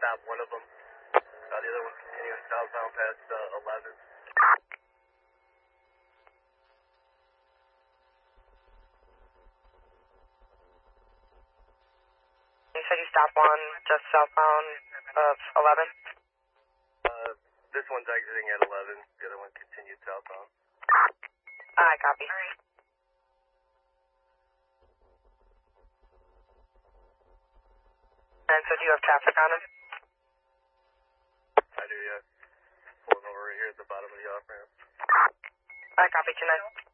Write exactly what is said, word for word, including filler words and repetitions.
stop one of them. Uh, the other one's continuing southbound past uh, eleven. You said you stopped one just southbound of eleven? Uh, this one's exiting at eleven. The other one continued southbound. I copy. And so do you have traffic on him? I do, yeah. Pulling over right here at the bottom of the off-ramp. I copy, two nine.